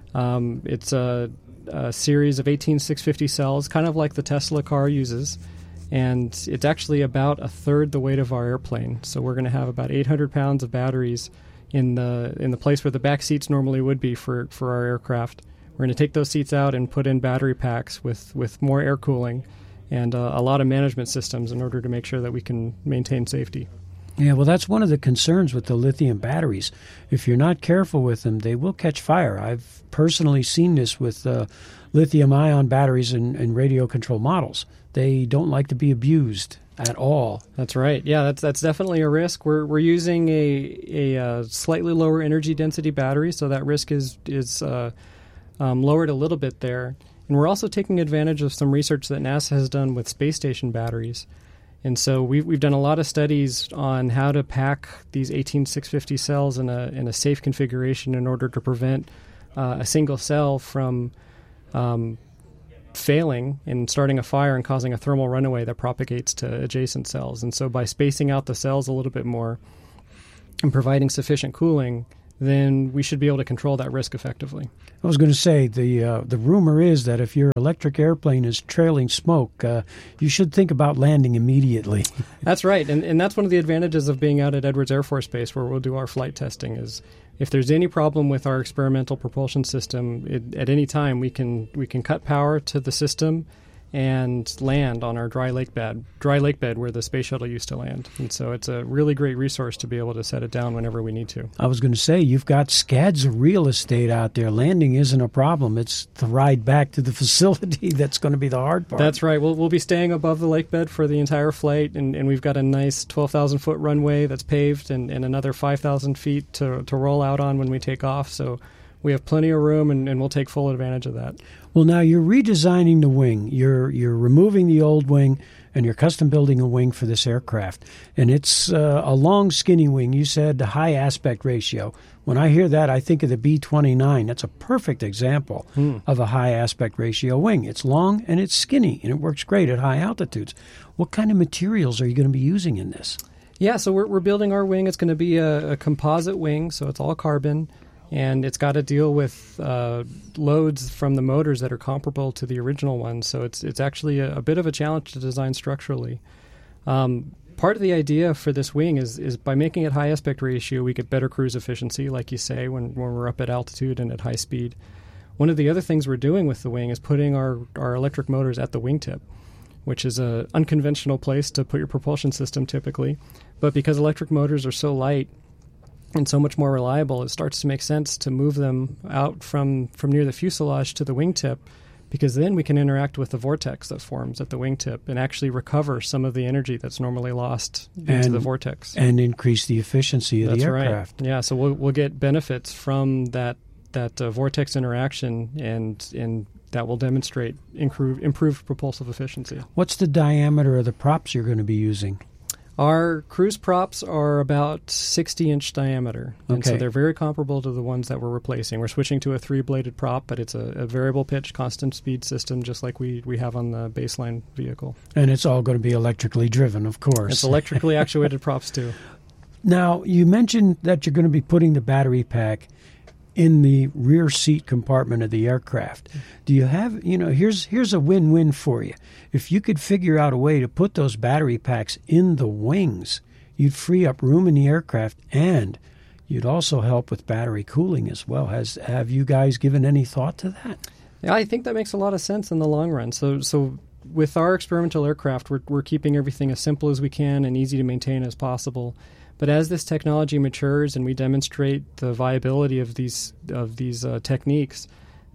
Um, it's a, a series of eighteen six fifty cells, kind of like the Tesla car uses. And it's actually about a third the weight of our airplane. So we're going to have about eight hundred pounds of batteries in the in the place where the back seats normally would be for, for our aircraft. We're going to take those seats out and put in battery packs with, with more air cooling and uh, a lot of management systems in order to make sure that we can maintain safety. Yeah, well, that's one of the concerns with the lithium batteries. If you're not careful with them, they will catch fire. I've personally seen this with uh, lithium-ion batteries and, and radio control models. They don't like to be abused at all. That's right. Yeah, that's that's definitely a risk. We're we're using a a uh, slightly lower energy density battery, so that risk is is uh, um, lowered a little bit there. And we're also taking advantage of some research that NASA has done with space station batteries. And so we've, we've done a lot of studies on how to pack these eighteen six fifty cells in a in a safe configuration in order to prevent uh, a single cell from um, failing and starting a fire and causing a thermal runaway that propagates to adjacent cells. And so by spacing out the cells a little bit more and providing sufficient cooling, then we should be able to control that risk effectively. I was going to say, the uh, the rumor is that if your electric airplane is trailing smoke, uh, you should think about landing immediately. That's right, and and that's one of the advantages of being out at Edwards Air Force Base, where we'll do our flight testing, is if there's any problem with our experimental propulsion system, it, at any time we can we can cut power to the system and land on our dry lake bed, dry lake bed where the space shuttle used to land. And so it's a really great resource to be able to set it down whenever we need to. I was going to say, you've got scads of real estate out there. Landing isn't a problem. It's the ride back to the facility that's going to be the hard part. That's right. We'll, we'll be staying above the lake bed for the entire flight, and, and we've got a nice twelve thousand foot runway that's paved and, and another five thousand feet to, to roll out on when we take off. So we have plenty of room, and, and we'll take full advantage of that. Well, now you're redesigning the wing. You're you're removing the old wing, and you're custom building a wing for this aircraft. And it's uh, a long, skinny wing. You said high aspect ratio. When I hear that, I think of the B twenty-nine. That's a perfect example hmm. of a high aspect ratio wing. It's long and it's skinny, and it works great at high altitudes. What kind of materials are you going to be using in this? Yeah, so we're we're building our wing. It's going to be a, a composite wing, so it's all carbon. And it's got to deal with uh, loads from the motors that are comparable to the original ones. So it's it's actually a, a bit of a challenge to design structurally. Um, part of the idea for this wing is is by making it high aspect ratio, we get better cruise efficiency, like you say, when, when we're up at altitude and at high speed. One of the other things we're doing with the wing is putting our, our electric motors at the wingtip, which is an unconventional place to put your propulsion system typically. But because electric motors are so light and so much more reliable, it starts to make sense to move them out from, from near the fuselage to the wingtip, because then we can interact with the vortex that forms at the wingtip and actually recover some of the energy that's normally lost into and, the vortex. And increase the efficiency of that's the aircraft. Right. Yeah, so we'll, we'll get benefits from that that uh, vortex interaction, and and that will demonstrate improve, improved propulsive efficiency. What's the diameter of the props you're going to be using? Our cruise props are about sixty inch diameter, and okay. so they're very comparable to the ones that we're replacing. We're switching to a three-bladed prop, but it's a, a variable pitch, constant speed system, just like we, we have on the baseline vehicle. And it's all going to be electrically driven, of course. It's electrically actuated props, too. Now, you mentioned that you're going to be putting the battery pack in the rear seat compartment of the aircraft. Do you have, you know, here's here's a win-win for you. If you could figure out a way to put those battery packs in the wings, you'd free up room in the aircraft, and you'd also help with battery cooling as well. Has have you guys given any thought to that? Yeah, I think that makes a lot of sense in the long run. So so with our experimental aircraft, we're we're keeping everything as simple as we can and easy to maintain as possible. But as this technology matures and we demonstrate the viability of these of these uh, techniques,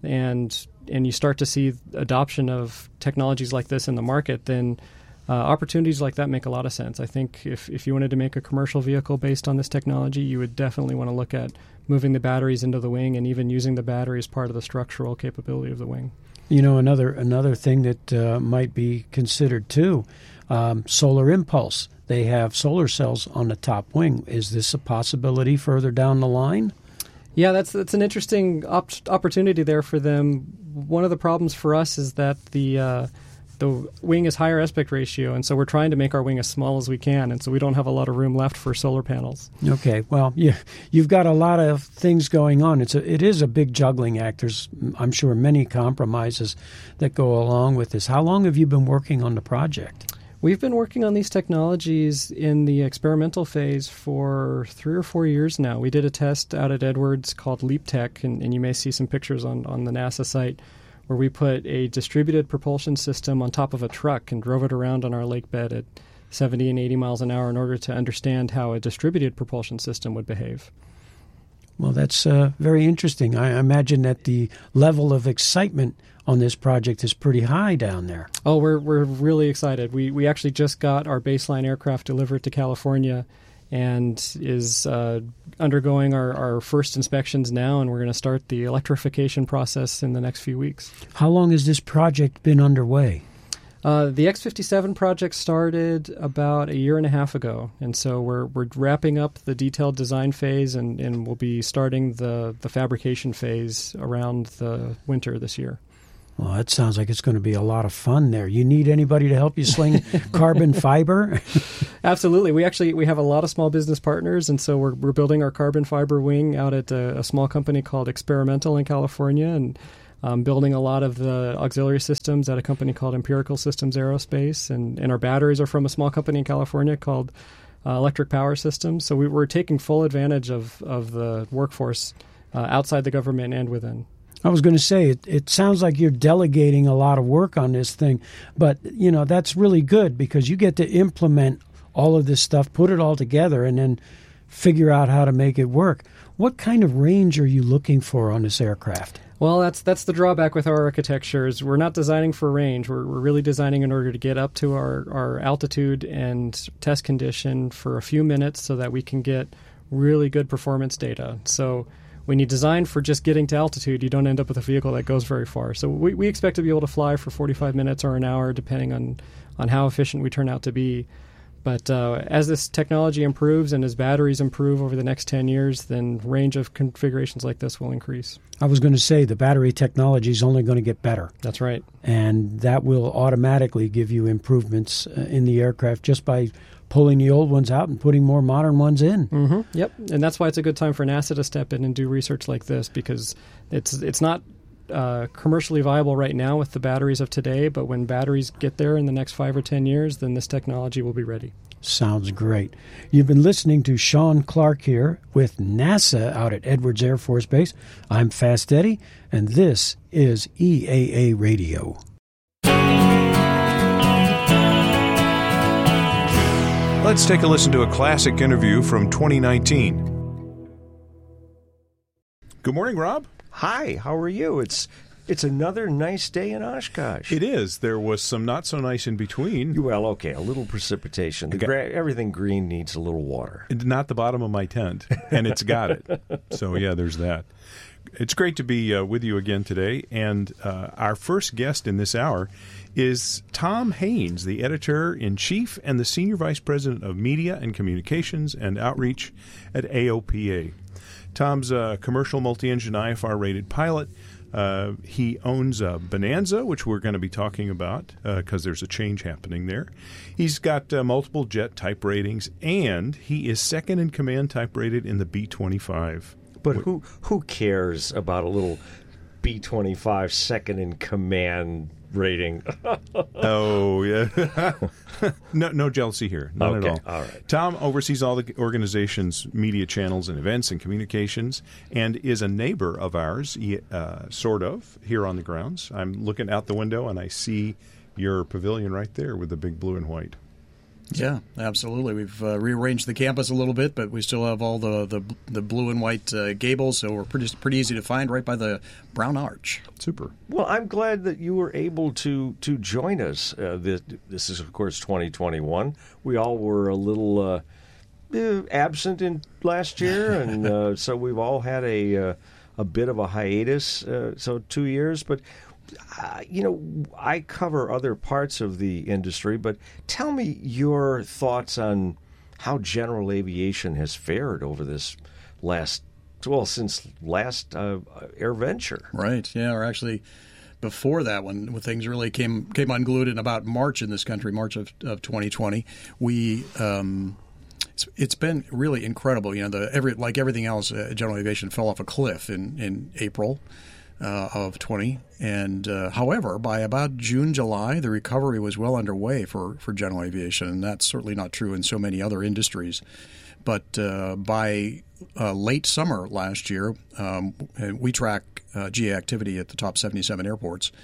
and and you start to see adoption of technologies like this in the market, then uh, opportunities like that make a lot of sense. I think if, if you wanted to make a commercial vehicle based on this technology, you would definitely want to look at moving the batteries into the wing and even using the battery as part of the structural capability of the wing. You know, another another thing that uh, might be considered too, um, solar impulse. They have solar cells on the top wing. Is this a possibility further down the line? Yeah, that's that's an interesting op- opportunity there for them. One of the problems for us is that the uh, the wing is higher aspect ratio, and so we're trying to make our wing as small as we can, and so we don't have a lot of room left for solar panels. Okay, well, yeah, you've got a lot of things going on. It's a, it is a big juggling act. There's, I'm sure, many compromises that go along with this. How long have you been working on the project? We've been working on these technologies in the experimental phase for three or four years now. We did a test out at Edwards called LeapTech, and, and you may see some pictures on, on the NASA site, where we put a distributed propulsion system on top of a truck and drove it around on our lake bed at seventy and eighty miles an hour in order to understand how a distributed propulsion system would behave. Well, that's uh, very interesting. I imagine that the level of excitement on this project is pretty high down there. Oh, we're we're really excited. We we actually just got our baseline aircraft delivered to California, and is uh, undergoing our, our first inspections now, and we're going to start the electrification process in the next few weeks. How long has this project been underway? Uh, the X fifty-seven project started about a year and a half ago, and so we're we're wrapping up the detailed design phase, and, and we'll be starting the, the fabrication phase around the winter this year. Well, that sounds like it's going to be a lot of fun there. You need anybody to help you sling carbon fiber? Absolutely. We actually we have a lot of small business partners, and so we're we're building our carbon fiber wing out at a, a small company called Experimental in California, and Um, building a lot of the auxiliary systems at a company called Empirical Systems Aerospace, and, and our batteries are from a small company in California called uh, Electric Power Systems. So we were taking full advantage of, of the workforce uh, outside the government and within. I was going to say, it, it sounds like you're delegating a lot of work on this thing, but, you know, that's really good because you get to implement all of this stuff, put it all together, and then figure out how to make it work. What kind of range are you looking for on this aircraft? Well, that's that's the drawback with our architecture is we're not designing for range. We're, we're really designing in order to get up to our, our altitude and test condition for a few minutes so that we can get really good performance data. So when you design for just getting to altitude, you don't end up with a vehicle that goes very far. So we, we expect to be able to fly for forty-five minutes or an hour, depending on, on how efficient we turn out to be. But uh, as this technology improves and as batteries improve over the next ten years, then range of configurations like this will increase. I was going to say the battery technology is only going to get better. That's right. And that will automatically give you improvements uh, in the aircraft just by pulling the old ones out and putting more modern ones in. Mm-hmm. Yep. And that's why it's a good time for NASA to step in and do research like this, because it's it's not Uh, commercially viable right now with the batteries of today, but when batteries get there in the next five or ten years, then this technology will be ready. Sounds great. You've been listening to Sean Clark here with NASA out at Edwards Air Force Base. I'm Fast Eddie, and this is E A A Radio. Let's take a listen to a classic interview from twenty nineteen. Good morning, Rob. Hi, how are you? It's it's another nice day in Oshkosh. It is. There was some not so nice in between. Well, okay, a little precipitation. The gra- everything green needs a little water. Not the bottom of my tent, and it's got it. So, yeah, there's that. It's great to be uh, with you again today, and uh, our first guest in this hour is Tom Haynes, the editor-in-chief and the senior vice president of media and communications and outreach at A O P A. Tom's a commercial multi-engine I F R-rated pilot. Uh, he owns a Bonanza, which we're going to be talking about because uh, there's a change happening there. He's got uh, multiple jet type ratings, and he is second in command type rated in the B twenty-five. But who who cares about a little B twenty-five second in command rating? Oh, yeah. no, no jealousy here. None okay, at all. All right. Tom oversees all the organization's media channels and events and communications and is a neighbor of ours, uh, sort of, here on the grounds. I'm looking out the window, and I see your pavilion right there with the big blue and white. Yeah, absolutely. We've uh, rearranged the campus a little bit, but we still have all the the, the blue and white uh, gables, so we're pretty pretty easy to find right by the brown arch. Super. Well, I'm glad that you were able to to join us. Uh, this, this is, of course, twenty twenty-one. We all were a little uh, uh, absent in last year, and uh, so we've all had a uh, a bit of a hiatus. Uh, so two years, but. Uh, you know, I cover other parts of the industry, but tell me your thoughts on how general aviation has fared over this last, well, since last uh, AirVenture. Right, yeah, or actually before that, when, when things really came came unglued in about March in this country, March of, of twenty twenty, we... Um, It's, it's been really incredible. You know, the every like everything else, uh, general aviation fell off a cliff in, in April. Uh, of twenty, and uh, however, by about June, July, the recovery was well underway for, for general aviation, and that's certainly not true in so many other industries. But uh, by uh, late summer last year, um, we track uh, G A activity at the top seventy-seven airports,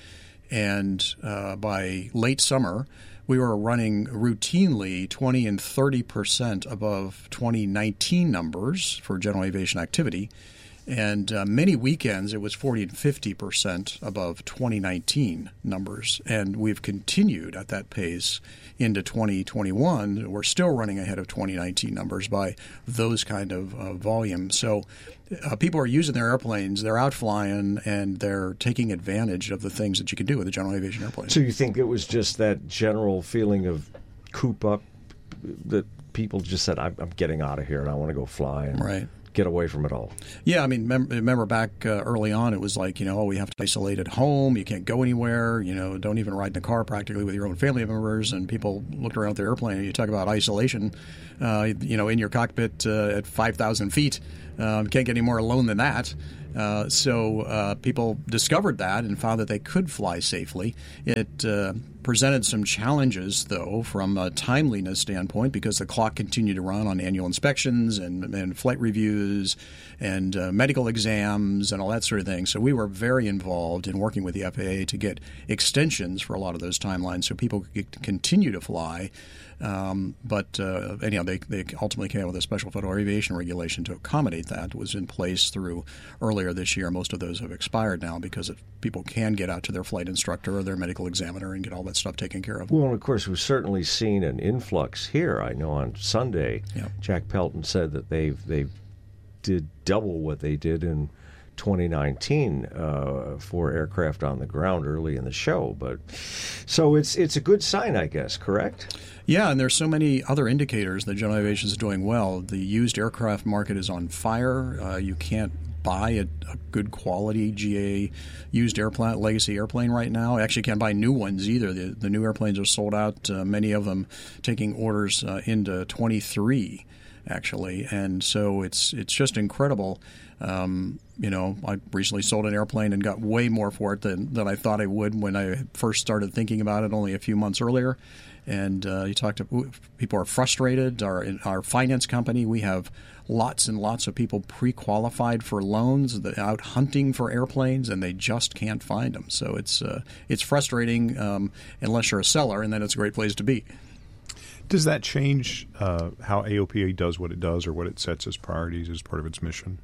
And uh, by late summer, we were running routinely twenty and thirty percent above twenty nineteen numbers for general aviation activity. And uh, many weekends, it was forty and fifty percent above twenty nineteen numbers. And we've continued at that pace into twenty twenty-one. We're still running ahead of twenty nineteen numbers by those kind of uh, volumes. So uh, people are using their airplanes, they're out flying, and they're taking advantage of the things that you can do with a general aviation airplane. So you think it was just that general feeling of coop up that people just said, I'm, I'm getting out of here and I want to go fly and right. get away from it all? Yeah, I mean, mem- remember back uh, early on, it was like, you know, oh, we have to isolate at home. You can't go anywhere. You know, don't even ride in a car practically with your own family members. And people looked around at their airplane, and you talk about isolation, uh, you know, in your cockpit uh, at five thousand feet. Uh, you can't get any more alone than that. Uh, so uh, people discovered that and found that they could fly safely. It uh, presented some challenges, though, from a timeliness standpoint, because the clock continued to run on annual inspections and, and flight reviews and uh, medical exams and all that sort of thing. So we were very involved in working with the F A A to get extensions for a lot of those timelines so people could continue to fly. Um, but uh, anyhow, they, they ultimately came out with a special federal aviation regulation to accommodate that. It was in place through earlier this year. Most of those have expired now because if people can get out to their flight instructor or their medical examiner and get all that stuff taken care of. Well, of course, we've certainly seen an influx here. I know on Sunday, yep. Jack Pelton said that they've they did double what they did in twenty nineteen uh, for aircraft on the ground early in the show. But so it's it's a good sign, I guess, correct? Yeah, and there's so many other indicators that general aviation is doing well. The used aircraft market is on fire. Uh, you can't buy a, a good quality G A used airplane, legacy airplane right now. Actually, can't buy new ones either. The, the new airplanes are sold out, uh, many of them taking orders uh, into twenty-three, actually. And so it's it's just incredible. Um, you know, I recently sold an airplane and got way more for it than, than I thought I would when I first started thinking about it only a few months earlier. And uh, you talk to people are frustrated. Our our finance company, we have lots and lots of people pre-qualified for loans, that out hunting for airplanes, and they just can't find them. So it's uh, it's frustrating um, unless you're a seller, and then it's a great place to be. Does that change uh, how A O P A does what it does, or what it sets as priorities as part of its mission?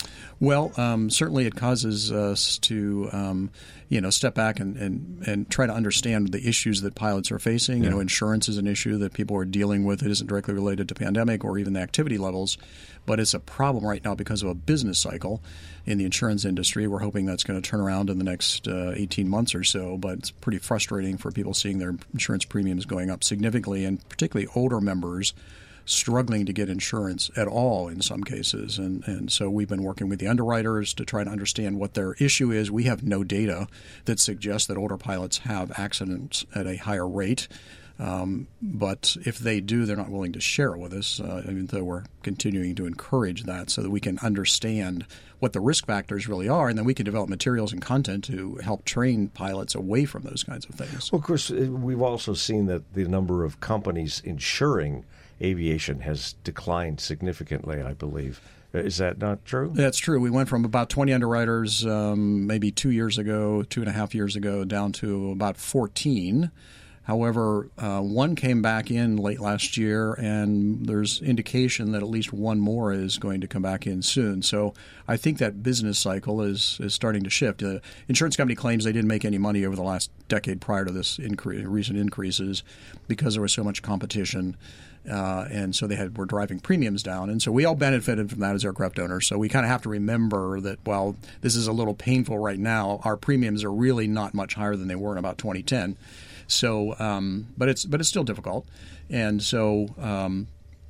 Well, um, certainly it causes us to, um, you know, step back and, and, and try to understand the issues that pilots are facing. Yeah. You know, insurance is an issue that people are dealing with. It isn't directly related to pandemic or even the activity levels, but it's a problem right now because of a business cycle in the insurance industry. We're hoping that's going to turn around in the next uh, eighteen months or so, but it's pretty frustrating for people seeing their insurance premiums going up significantly, and particularly older members struggling to get insurance at all in some cases. And, and so we've been working with the underwriters to try to understand what their issue is. We have no data that suggests that older pilots have accidents at a higher rate. Um, but if they do, they're not willing to share it with us, uh, even though we're continuing to encourage that so that we can understand what the risk factors really are, and then we can develop materials and content to help train pilots away from those kinds of things. Well, of course, we've also seen that the number of companies insuring aviation has declined significantly, I believe. Is that not true? That's true. We went from about twenty underwriters um, maybe two years ago, two and a half years ago, down to about fourteen. However, uh, one came back in late last year, and there's indication that at least one more is going to come back in soon. So I think that business cycle is, is starting to shift. The insurance company claims they didn't make any money over the last decade prior to this incre- recent increases because there was so much competition. Uh, and so they had were driving premiums down. And so we all benefited from that as aircraft owners. So we kind of have to remember that while this is a little painful right now, our premiums are really not much higher than they were in about twenty ten. So, um, but it's but it's still difficult, and so um,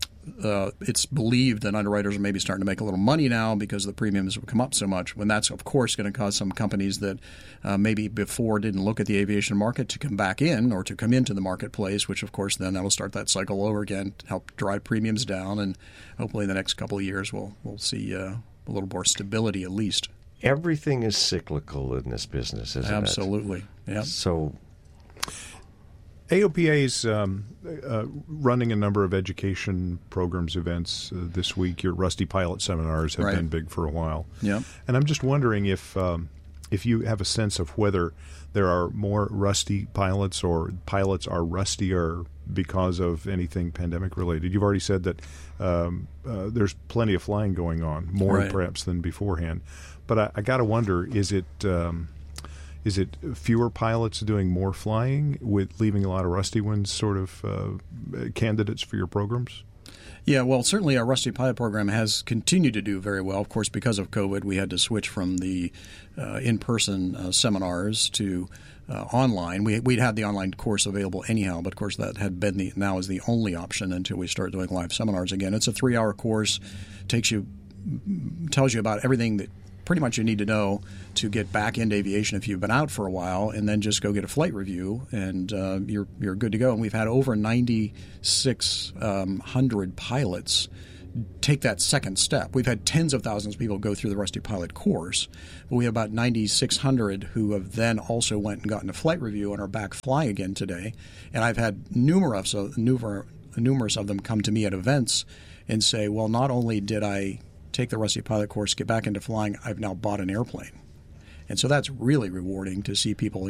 uh, it's believed that underwriters are maybe starting to make a little money now because the premiums have come up so much. When that's of course going to cause some companies that uh, maybe before didn't look at the aviation market to come back in or to come into the marketplace, which of course then that'll start that cycle over again, to help drive premiums down, and hopefully in the next couple of years we'll we'll see uh, a little more stability at least. Everything is cyclical in this business, isn't Absolutely. it? Absolutely. Yeah. So. A O P A is um, uh, running a number of education programs, events uh, this week. Your Rusty Pilot seminars have right. been big for a while. Yeah. And I'm just wondering if um, if you have a sense of whether there are more rusty pilots or pilots are rustier because of anything pandemic related. You've already said that um, uh, there's plenty of flying going on, more Right. perhaps than beforehand. But I, I got to wonder, is it um, is it fewer pilots doing more flying with leaving a lot of rusty ones sort of uh, candidates for your programs? Yeah, well, certainly our Rusty Pilot program has continued to do very well. Of course, because of COVID, we had to switch from the uh, in-person uh, seminars to uh, online. We, we'd had the online course available anyhow, but of course that had been the now is the only option until we start doing live seminars again. It's a three-hour course, takes you, tells you about everything that pretty much you need to know to get back into aviation if you've been out for a while, and then just go get a flight review, and uh, you're you're good to go. And we've had over ninety-six hundred pilots take that second step. We've had tens of thousands of people go through the Rusty Pilot course, but we have about ninety-six hundred who have then also went and gotten a flight review and are back flying again today. And I've had numerous of, numerous of them come to me at events and say, well, not only did I take the Rusty Pilot course, get back into flying, I've now bought an airplane. And so that's really rewarding to see people